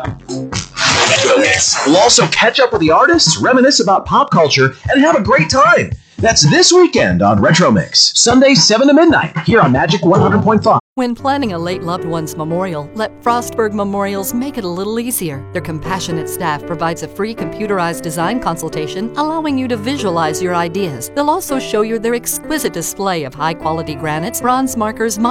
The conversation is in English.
We'll also catch up with the artists, reminisce about pop culture, and have a great time. That's this weekend on Retro Mix, Sunday 7 to midnight, here on Magic 100.5. When planning a late loved one's memorial, let Frostburg Memorials make it a little easier. Their compassionate staff provides a free computerized design consultation, allowing you to visualize your ideas. They'll also show you their exquisite display of high-quality granites, bronze markers,